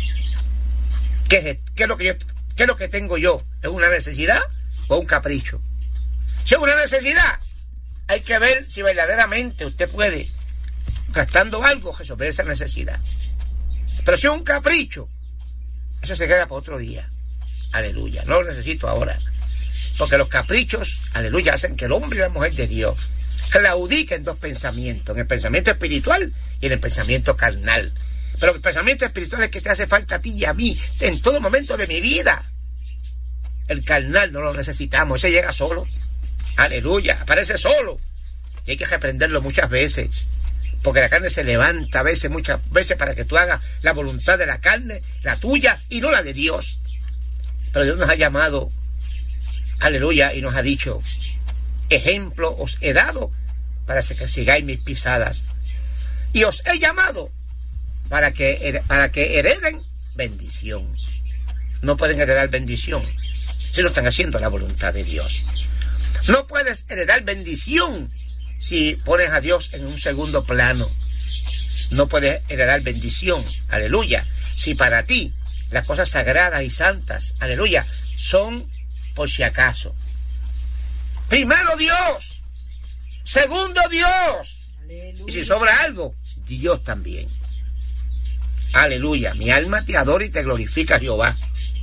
¿Qué es, qué es lo que yo, qué es lo que tengo yo? ¿Es una necesidad o un capricho? Si es una necesidad, hay que ver si verdaderamente usted puede, gastando algo, resolver esa necesidad. Pero si es un capricho, eso se queda para otro día. Aleluya, no lo necesito ahora. Porque los caprichos, aleluya, hacen que el hombre y la mujer de Dios claudiquen dos pensamientos, en el pensamiento espiritual y en el pensamiento carnal. Pero el pensamiento espiritual es que te hace falta a ti y a mí en todo momento de mi vida. El carnal no lo necesitamos, ese llega solo. Aleluya, aparece solo. Y hay que reprenderlo muchas veces. Porque la carne se levanta a veces, muchas veces, para que tú hagas la voluntad de la carne, la tuya y no la de Dios. Pero Dios nos ha llamado, aleluya, y nos ha dicho, ejemplo os he dado para que sigáis mis pisadas. Y os he llamado para que, para que hereden bendición. No pueden heredar bendición si no están haciendo la voluntad de Dios. No puedes heredar bendición si pones a Dios en un segundo plano. No puedes heredar bendición, aleluya, si para ti las cosas sagradas y santas, aleluya, son por si acaso. Primero Dios, segundo Dios, aleluya. Y si sobra algo, Dios también. Aleluya, mi alma te adora y te glorifica, Jehová.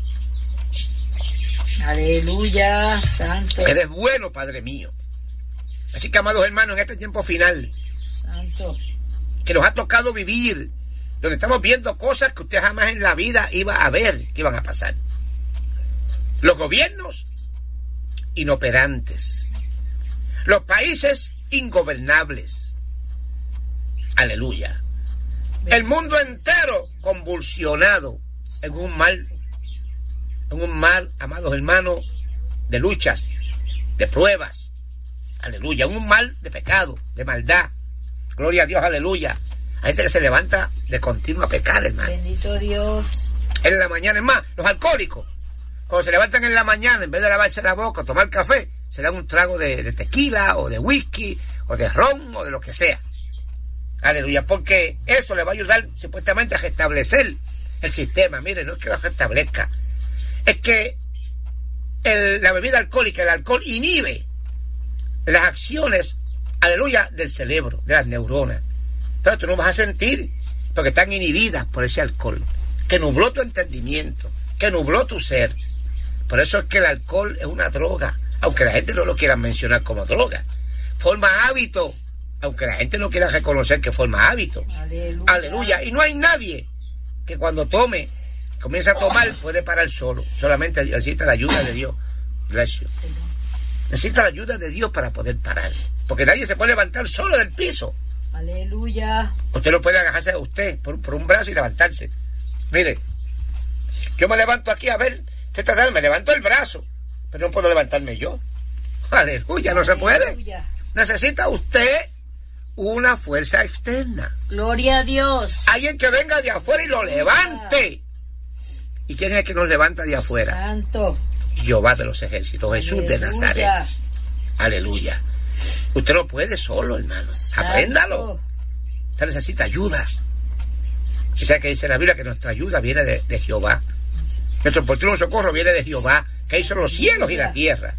Aleluya, santo. Eres bueno, Padre mío. Así que, amados hermanos, en este tiempo final, santo, que nos ha tocado vivir, donde estamos viendo cosas que usted jamás en la vida iba a ver que iban a pasar. Los gobiernos inoperantes, los países ingobernables. Aleluya. El mundo entero convulsionado en un mal, en un mal, amados hermanos, de luchas, de pruebas. Aleluya, un mal de pecado, de maldad. Gloria a Dios, aleluya. Hay gente que se levanta de continuo a pecar, hermano. Bendito Dios. En la mañana, es más, los alcohólicos, cuando se levantan en la mañana, en vez de lavarse la boca o tomar café, se dan un trago de, de tequila o de whisky o de ron o de lo que sea. Aleluya, porque eso le va a ayudar supuestamente a restablecer el sistema. Mire, no es que lo restablezca, es que el, la bebida alcohólica, el alcohol inhibe las acciones, aleluya, del cerebro, de las neuronas. Entonces tú no vas a sentir, porque están inhibidas por ese alcohol, que nubló tu entendimiento, que nubló tu ser. Por eso es que el alcohol es una droga, aunque la gente no lo quiera mencionar como droga. Forma hábito, aunque la gente no quiera reconocer que forma hábito. Aleluya. Aleluya. Y no hay nadie que cuando tome, comienza a tomar, puede parar solo. Solamente necesita la ayuda de Dios. Gracias. Necesita la ayuda de Dios para poder parar. Porque nadie se puede levantar solo del piso. Aleluya. Usted no puede agarrarse a usted por, por un brazo y levantarse. Mire, yo me levanto aquí a ver, ¿qué tal? Me levanto el brazo, pero no puedo levantarme yo. Aleluya, no Aleluya. Se puede. Necesita usted una fuerza externa. Gloria a Dios. Alguien que venga de afuera y lo levante. ¿Y quién es el que nos levanta de afuera? Santo. Jehová de los ejércitos, Jesús Aleluya. De Nazaret. Aleluya. Usted no puede solo, hermano. Santo. Apréndalo. Usted necesita ayuda. O sea que dice la Biblia que nuestra ayuda viene de, de Jehová. Nuestro oportuno socorro viene de Jehová, que hizo los cielos y la tierra.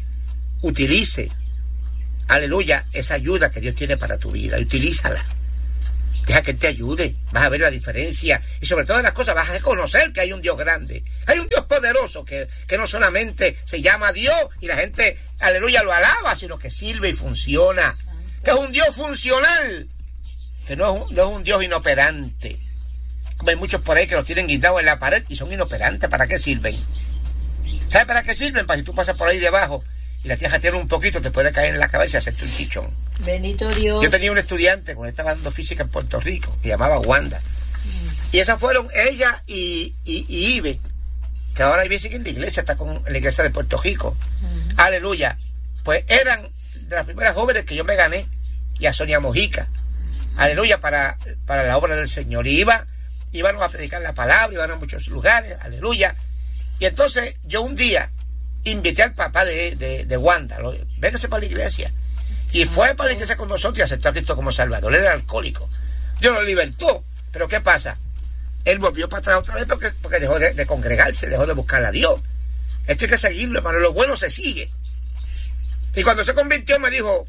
Utilice, aleluya, esa ayuda que Dios tiene para tu vida. Utilízala. Deja que Él te ayude. Vas a ver la diferencia. Y sobre todas las cosas vas a reconocer que hay un Dios grande. Hay un Dios poderoso que, que no solamente se llama Dios y la gente, aleluya, lo alaba, sino que sirve y funciona. Que es un Dios funcional. Que no es un, no es un Dios inoperante. Como hay muchos por ahí que los tienen guindados en la pared y son inoperantes. ¿Para qué sirven? ¿Sabes para qué sirven? Para si tú pasas por ahí debajo y la tierra tiene un poquito, te puede caer en la cabeza y hacerte un chichón. Bendito Dios. Yo tenía un estudiante cuando estaba dando física en Puerto Rico, que llamaba Wanda. Mm. Y esas fueron ella y, y, y Ibe, que ahora Ibe sigue en la iglesia, está con la iglesia de Puerto Rico. Mm. Aleluya. Pues eran de las primeras jóvenes que yo me gané, y a Sonia Mojica. Aleluya, para, para la obra del Señor. Y iba, iban a predicar la palabra, iban a muchos lugares, aleluya. Y entonces yo un día invité al papá de, de, de Wanda, lo, véngase para la iglesia. Y fue para la iglesia con nosotros y aceptó a Cristo como Salvador. Él era alcohólico. Dios lo libertó. Pero ¿qué pasa? Él volvió para atrás otra vez porque, porque dejó de, de congregarse, dejó de buscar a Dios. Esto hay que seguirlo, hermano. Lo bueno se sigue. Y cuando se convirtió me dijo,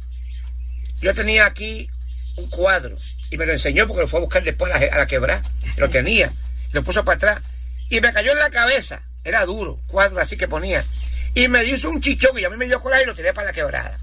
yo tenía aquí un cuadro y me lo enseñó porque lo fue a buscar después a la, a la quebrada. Lo tenía, lo puso para atrás y me cayó en la cabeza. Era duro, cuadro así que ponía. Y me hizo un chichón y a mí me dio coraje y lo tiré para la quebrada.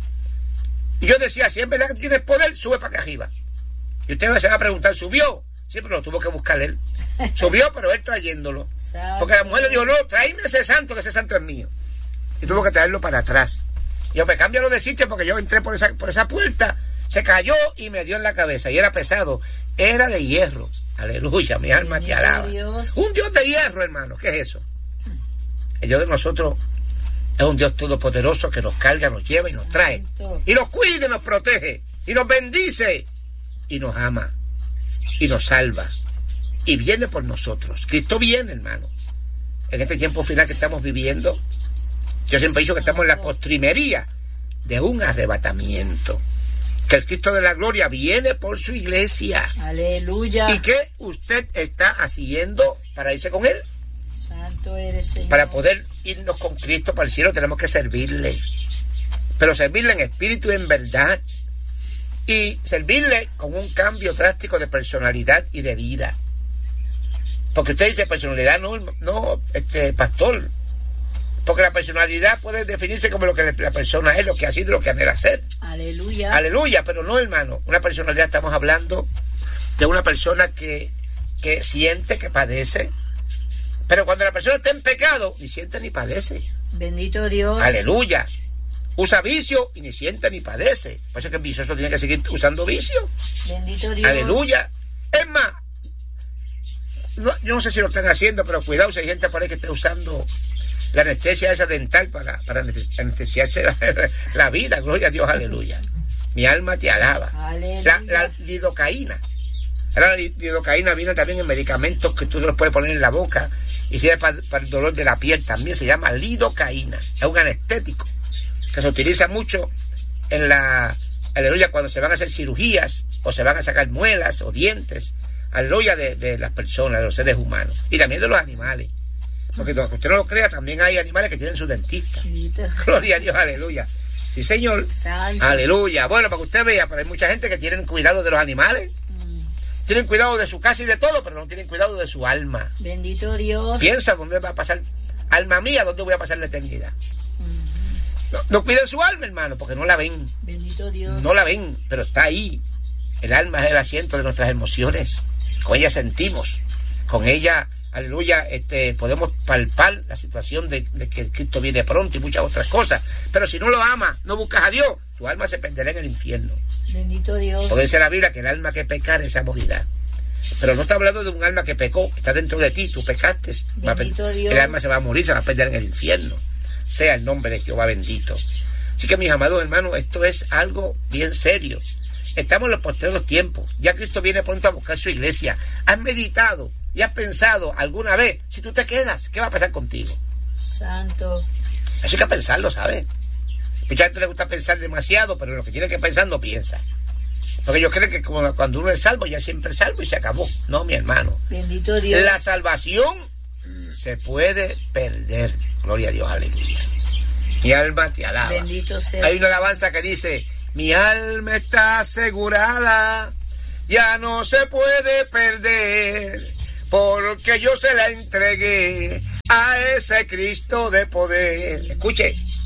Y yo decía, si es verdad que tú tienes poder, sube para acá arriba. Y usted se va a preguntar, ¿subió? Sí, pero lo tuvo que buscar él. Subió, pero él trayéndolo. Porque la mujer le dijo, no, tráeme ese santo, que ese santo es mío. Y tuvo que traerlo para atrás. Y yo, pues cámbialo de sitio porque yo entré por esa, por esa puerta. Se cayó y me dio en la cabeza. Y era pesado. Era de hierro. Aleluya, mi alma te alaba. Dios. Un Dios de hierro, hermano. ¿Qué es eso? El Dios de nosotros es un Dios todopoderoso que nos carga, nos lleva y nos trae. Y nos cuida y nos protege. Y nos bendice. Y nos ama. Y nos salva. Y viene por nosotros. Cristo viene, hermano. En este tiempo final que estamos viviendo, yo siempre he dicho que estamos en la postrimería de un arrebatamiento. Que el Cristo de la gloria viene por su iglesia. Aleluya. ¿Y qué usted está haciendo para irse con él? Santo eres, Señor. Para poder irnos con Cristo para el cielo tenemos que servirle. Pero servirle en espíritu y en verdad. Y servirle con un cambio drástico de personalidad y de vida. Porque usted dice personalidad, no, no, este pastor. Porque la personalidad puede definirse como lo que la persona es, lo que ha sido, lo que anhela ser. Aleluya. Aleluya, pero no, hermano. Una personalidad, estamos hablando de una persona que, que siente, que padece. Pero cuando la persona está en pecado, ni siente ni padece. Bendito Dios. Aleluya. Usa vicio y ni siente ni padece. Por eso es que el vicioso tiene que seguir usando vicio. Bendito Dios. Aleluya. Es más, no, yo no sé si lo están haciendo, pero cuidado si hay gente por ahí que está usando la anestesia esa dental para, para anestesiarse la, la vida. Gloria a Dios, aleluya. Mi alma te alaba. La, la lidocaína. Ahora la lidocaína viene también en medicamentos que tú los puedes poner en la boca y sirve para, para el dolor de la piel. También se llama lidocaína. Es un anestético que se utiliza mucho en la, aleluya, cuando se van a hacer cirugías o se van a sacar muelas o dientes, aleluya, de, de las personas, de los seres humanos y también de los animales. Porque aunque usted no lo crea, también hay animales que tienen su dentista. Gloria a Dios, aleluya. Sí, Señor. Santo. Aleluya. Bueno, para que usted vea, pero hay mucha gente que tienen cuidado de los animales. Mm. Tienen cuidado de su casa y de todo, pero no tienen cuidado de su alma. Bendito Dios. Piensa dónde va a pasar, alma mía, dónde voy a pasar la eternidad. Mm. No, no cuiden su alma, hermano, porque no la ven. Bendito Dios. No la ven, pero está ahí. El alma es el asiento de nuestras emociones. Con ella sentimos. Con ella... Aleluya, este, podemos palpar la situación de, de que Cristo viene pronto y muchas otras cosas. Pero si no lo amas, no buscas a Dios, tu alma se perderá en el infierno. Bendito Dios. Porque dice la Biblia que el alma que pecar, esa morirá. Pero no está hablando de un alma que pecó, está dentro de ti, tú pecaste. Bendito Dios. El alma se va a morir, se va a perder en el infierno. Sea el nombre de Jehová bendito. Así que mis amados hermanos, esto es algo bien serio. Estamos en los postreros tiempos. Ya Cristo viene pronto a buscar su iglesia. ¿Has meditado y has pensado alguna vez, si tú te quedas, qué va a pasar contigo? Santo. Eso hay que pensarlo, ¿sabes? Mucha gente le gusta pensar demasiado, pero lo que tiene que pensar no piensa. Porque ellos creen que cuando uno es salvo, ya siempre es salvo y se acabó. No, mi hermano. Bendito Dios. La salvación se puede perder. Gloria a Dios, aleluya. Mi alma te alaba. Bendito sea. Hay una alabanza que dice, mi alma está asegurada, ya no se puede perder, porque yo se la entregué a ese Cristo de poder. Escuche,